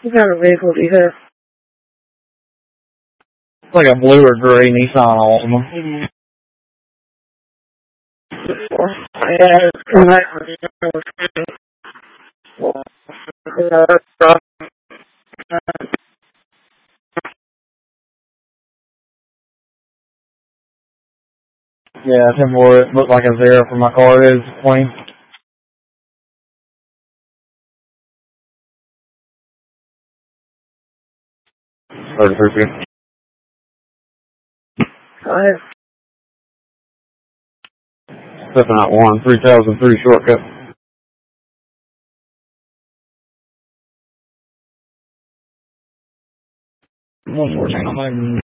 What kind of vehicle do you have? It's like a blue or gray Nissan Altima. Yeah, Tim wore it. Looked like a Zara for my car. It is clean. $33.50. Stepping out 3003 shortcut. One more time.